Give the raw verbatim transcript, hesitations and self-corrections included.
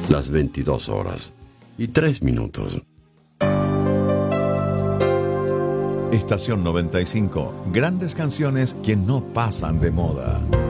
las veintidós horas y tres minutos. Estación noventa y cinco. Grandes canciones que no pasan de moda.